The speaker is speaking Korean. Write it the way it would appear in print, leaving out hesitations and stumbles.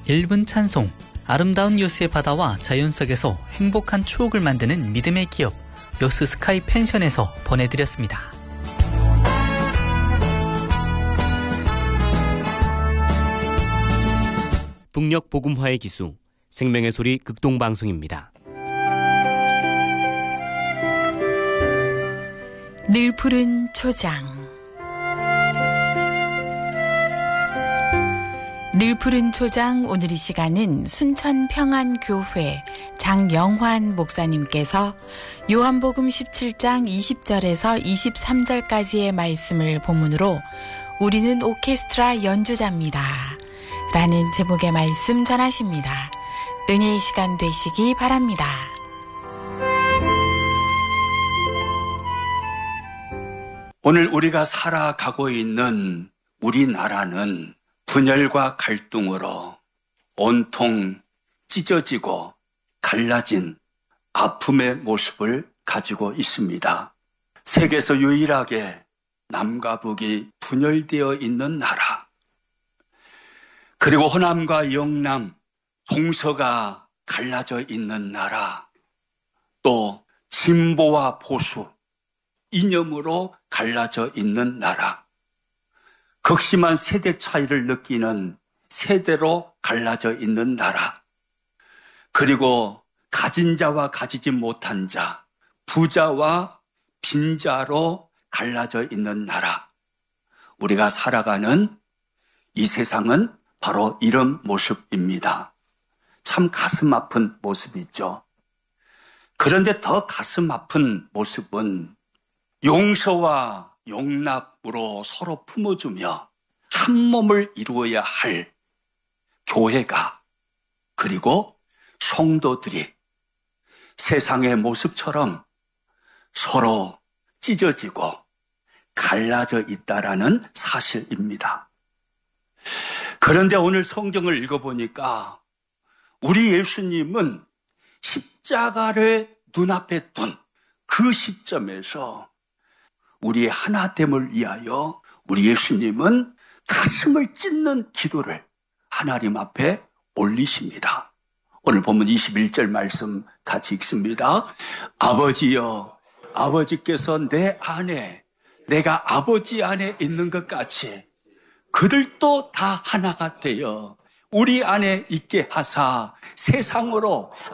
1분 찬송, 아름다운 여수의 바다와 자연 속에서 행복한 추억을 만드는 믿음의 기업 여수 스카이 펜션에서 보내드렸습니다. 북녘 복음화의 기수 생명의 소리 극동방송입니다. 늘 푸른 초장. 늘 푸른 초장, 오늘 이 시간은 순천평안교회 장영환 목사님께서 요한복음 17장 20절에서 23절까지의 말씀을 본문으로 우리는 오케스트라 연주자입니다 라는 제목의 말씀 전하십니다. 은혜의 시간 되시기 바랍니다. 오늘 우리가 살아가고 있는 우리나라는 분열과 갈등으로 온통 찢어지고 갈라진 아픔의 모습을 가지고 있습니다. 세계에서 유일하게 남과 북이 분열되어 있는 나라, 그리고 호남과 영남, 동서가 갈라져 있는 나라, 또 진보와 보수, 이념으로 갈라져 있는 나라, 극심한 세대 차이를 느끼는 세대로 갈라져 있는 나라, 그리고 가진 자와 가지지 못한 자, 부자와 빈자로 갈라져 있는 나라. 우리가 살아가는 이 세상은 바로 이런 모습입니다. 참 가슴 아픈 모습이죠. 그런데 더 가슴 아픈 모습은 용서와 용납으로 서로 품어주며 한 몸을 이루어야 할 교회가, 그리고 성도들이 세상의 모습처럼 서로 찢어지고 갈라져 있다라는 사실입니다. 그런데 오늘 성경을 읽어보니까 우리 예수님은 십자가를 눈앞에 둔 그 시점에서 우리의 하나됨을 위하여 우리 예수님은 가슴을 찢는 기도를 하나님 앞에 올리십니다. 오늘 본문 21절 말씀 같이 읽습니다. 아버지여, 아버지께서 내 안에, 내가 아버지 안에 있는 것 같이 그들도 다 하나가 되어 우리 안에 있게 하사 세상으로